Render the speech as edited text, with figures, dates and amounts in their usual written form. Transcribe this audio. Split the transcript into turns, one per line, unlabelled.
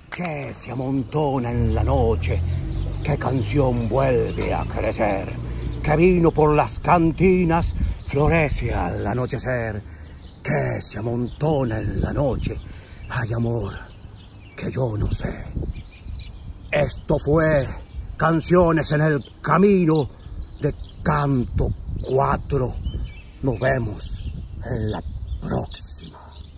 que se amontona en la noche, qué canción vuelve a crecer, que vino por las cantinas florece al anochecer, que se amontona en la noche. Hay amor que yo no sé. Esto fue Canciones en el Camino de Canto 4. Nos vemos en la próxima.